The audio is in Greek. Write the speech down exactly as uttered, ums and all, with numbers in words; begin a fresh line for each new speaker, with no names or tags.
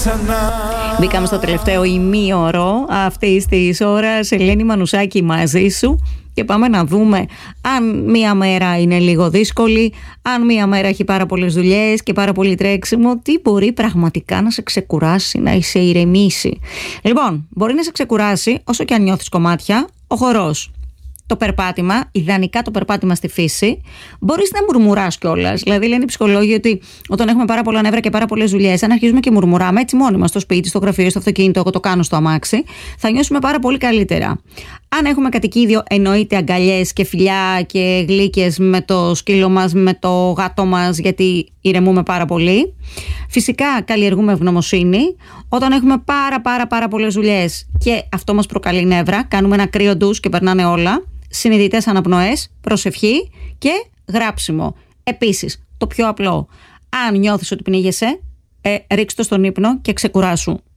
Μπήκαμε στο τελευταίο ημίωρο αυτής της ώρας. Ελένη Μανουσάκη μαζί σου. Και πάμε να δούμε αν μία μέρα είναι λίγο δύσκολη, αν μία μέρα έχει πάρα πολλές δουλειές και πάρα πολύ τρέξιμο, τι μπορεί πραγματικά να σε ξεκουράσει, να σε ηρεμήσει. Λοιπόν, μπορεί να σε ξεκουράσει όσο και αν νιώθεις κομμάτια, ο χορός. Το περπάτημα, ιδανικά το περπάτημα στη φύση, μπορείς να μουρμουράς κιόλας. Δηλαδή, λένε οι ψυχολόγοι ότι όταν έχουμε πάρα πολλά νεύρα και πάρα πολλές δουλειές, αν αρχίζουμε και μουρμουράμε έτσι μόνοι μας στο σπίτι, στο γραφείο, στο αυτοκίνητο, εγώ το κάνω στο αμάξι, θα νιώσουμε πάρα πολύ καλύτερα. Αν έχουμε κατοικίδιο, εννοείται αγκαλιές και φιλιά και γλύκες με το σκύλο μας, με το γάτο μας, γιατί ηρεμούμε πάρα πολύ. Φυσικά, καλλιεργούμε ευγνωμοσύνη. Όταν έχουμε πάρα πάρα πάρα πολλές δουλειές και αυτό μας προκαλεί νεύρα, κάνουμε ένα κρύο ντους και περνάνε όλα. Συνειδητές αναπνοές, προσευχή και γράψιμο. Επίσης, το πιο απλό, αν νιώθεις ότι πνίγεσαι, ε, ρίξ' το στον ύπνο και ξεκουράσου.